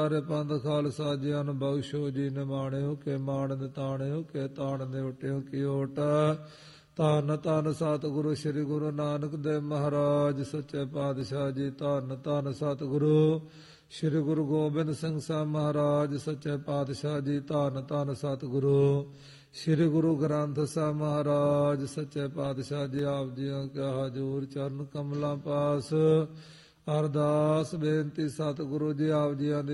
ਸਾਰੇ ਪੰਥ ਖਾਲਸਾ ਜੀਆਂ ਬਖਸ਼ੋ ਜੀ ਨਿਮਾਣਿਓ ਕੇ ਮਾਣ ਨਿਤਾਣਿਓ ਕੇ ਤਾਣ ਨਿਵਟਿਓ ਕੀ ਓਟ ਧੰਨ ਧੰਨ ਸਤਿਗੁਰੂ ਸ੍ਰੀ ਗੁਰੂ ਨਾਨਕ ਦੇਵ ਮਹਾਰਾਜ ਸੱਚੇ ਪਾਤਸ਼ਾਹ ਜੀ। ਧੰਨ ਧੰਨ ਸਤਿਗੁਰੂ ਸ੍ਰੀ ਗੁਰੂ ਗੋਬਿੰਦ ਸਿੰਘ ਸਾਹਿਬ ਮਹਾਰਾਜ ਸੱਚੇ ਪਾਤਸ਼ਾਹ ਜੀ। ਧੰਨ ਧੰਨ ਸਤਿਗੁਰੂ ਸ੍ਰੀ ਗੁਰੂ ਗ੍ਰੰਥ ਸਾਹਿਬ ਮਹਾਰਾਜ ਸੱਚੇ ਪਾਤਸ਼ਾਹ ਜੀ। ਆਪ ਜੀਆਂ ਕਾ ਹਜ਼ੂਰ ਚਰਨ ਕਮਲਾਂ ਪਾਸ ਅਰਦਾਸ ਬੇਨਤੀ ਸਤਿਗੁਰੂ ਜੀ ਆਪ ਜੀਆਂ ਦੀ